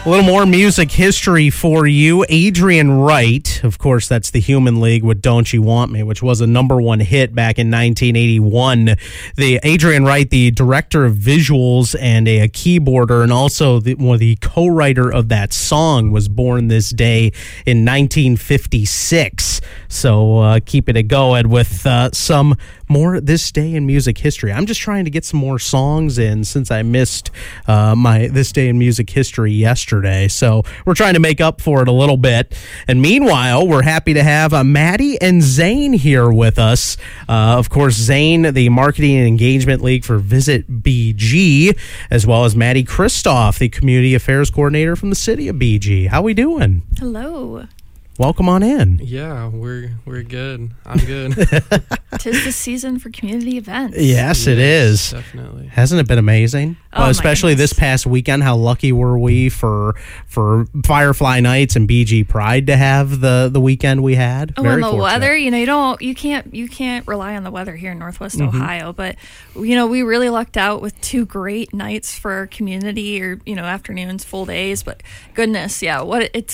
A little more music history for you. Adrian Wright, of course, that's the Human League with Don't You Want Me, which was a #1 hit back in 1981. Adrian Wright, the director of visuals and a keyboarder, and also the co-writer of that song, was born this day in 1956. So keeping it going with some more this day in music history. I'm just trying to get some more songs in since I missed my this day in music history yesterday. So we're trying to make up for it a little bit. And meanwhile, we're happy to have Maddie and Zane here with us. Of course, Zane, the Marketing and Engagement League for Visit BG, as well as Maddie Kristoff, the Community Affairs Coordinator from the City of BG. How we doing? Hello. Welcome on in. Yeah, we're good. I'm good. 'Tis the season for community events. Yes, it is. Definitely. Hasn't it been amazing? Oh, especially this past weekend, how lucky were we for Firefly Nights and BG Pride to have the weekend we had? Oh, Very and the fortunate. weather, you can't rely on the weather here in Northwest Ohio, but we really lucked out with 2 great nights for our community, or afternoons, full days. But goodness, yeah,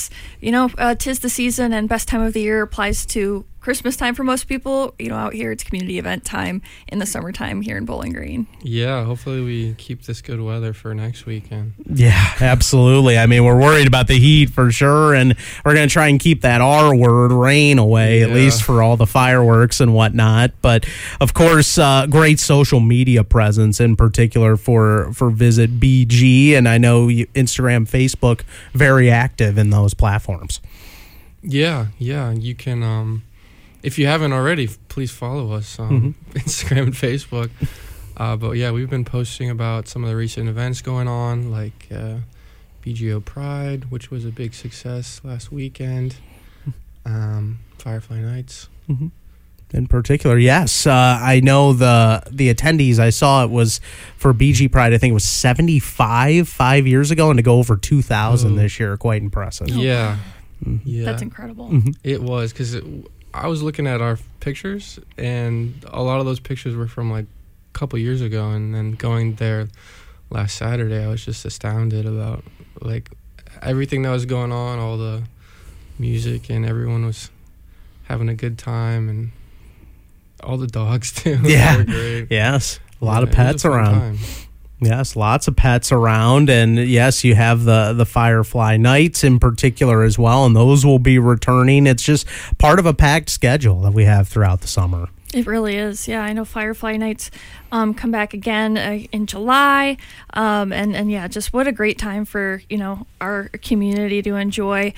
tis the season, and best time of the year applies to Christmas time for most people. Out here it's community event time in the summertime here in Bowling Green. Yeah, hopefully we keep this good weather for next weekend. Yeah, absolutely. I mean, we're worried about the heat for sure, and we're going to try and keep that R word, rain, away, at least for all the fireworks and whatnot. But, of course, great social media presence, in particular for Visit BG, and I know Instagram, Facebook, very active in those platforms. Yeah, you can... if you haven't already, please follow us on Instagram and Facebook. But yeah, we've been posting about some of the recent events going on, like BGO Pride, which was a big success last weekend. Firefly Nights. In particular, yes. I know the attendees, I saw it was for BG Pride, I think it was 75 5 years ago, and to go over 2,000 this year, quite impressive. Yeah. That's incredible. It was, because I was looking at our pictures, and a lot of those pictures were from like a couple years ago, and then going there last Saturday, I was just astounded about like everything that was going on, all the music, and everyone was having a good time, and all the dogs too. Yeah. They were great. Yes. A lot of It was pets a fun around. time. Yes, lots of pets around, and yes, you have the Firefly Nights in particular as well, and those will be returning. It's just part of a packed schedule that we have throughout the summer. It really is. Yeah, I know Firefly Nights come back again in July, and yeah, just what a great time for our community to enjoy.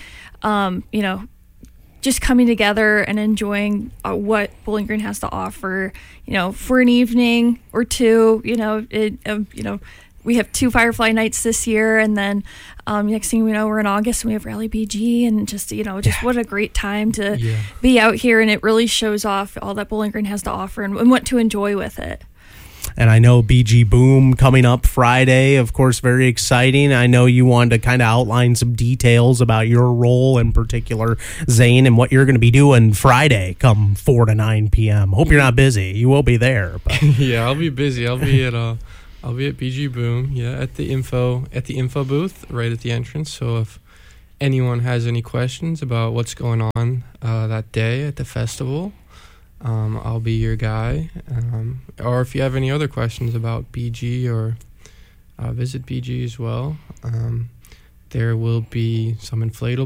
Just coming together and enjoying what Bowling Green has to offer, for an evening or two. We have 2 Firefly Nights this year, and then next thing we know, we're in August and we have Rally BG, and just what a great time to be out here, and it really shows off all that Bowling Green has to offer and what to enjoy with it. And I know BG Boom coming up Friday, of course, very exciting. I know you wanted to kind of outline some details about your role in particular, Zane, and what you're going to be doing Friday come 4 to 9 p.m. Hope you're not busy. You will be there. But. Yeah, I'll be busy. I'll be at BG Boom, at the info booth right at the entrance. So if anyone has any questions about what's going on that day at the festival, I'll be your guy. Or if you have any other questions about BG or Visit BG as well, there will be some inflatable